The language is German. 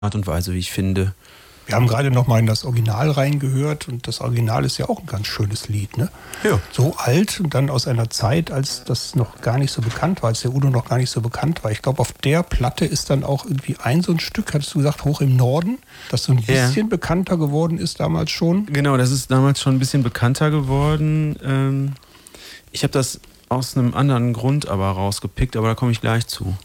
Art und Weise, wie ich finde. Wir haben gerade noch mal in das Original reingehört und das Original ist ja auch ein ganz schönes Lied, ne? Ja. So alt und dann aus einer Zeit, als das noch gar nicht so bekannt war, als der Udo noch gar nicht so bekannt war. Ich glaube, auf der Platte ist dann auch irgendwie so ein Stück, hattest du gesagt, Hoch im Norden, das so ein bisschen bekannter geworden ist damals schon. Genau, das ist damals schon ein bisschen bekannter geworden. Ich habe das aus einem anderen Grund aber rausgepickt, aber da komme ich gleich zu.